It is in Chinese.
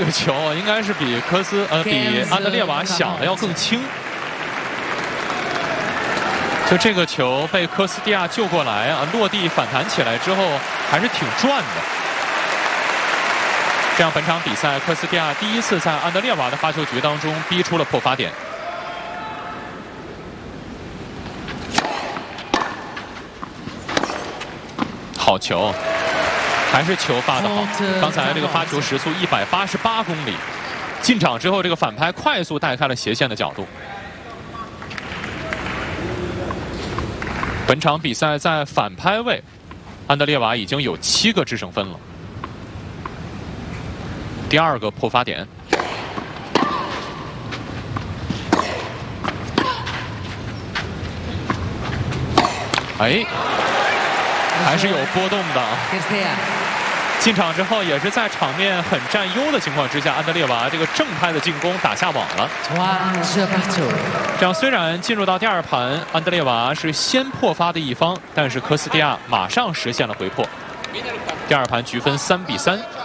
个球应该是比安德烈瓦想的要更轻。就这个球被科斯蒂亚救过来啊，落地反弹起来之后还是挺转的。这样本场比赛科斯蒂亚第一次在安德烈瓦的发球局当中逼出了破发点。好球，还是球发得好。刚才这个发球时速188公里，进场之后这个反拍快速带开了斜线的角度。本场比赛在反拍位，安德烈瓦已经有7个制胜分了。第2个破发点，哎，还是有波动的。进场之后也是在场面很占优的情况之下，安德烈瓦这个正拍的进攻打下网了。这样虽然进入到第2盘，安德烈瓦是先破发的一方，但是科斯蒂亚马上实现了回破。第2盘局分3比3。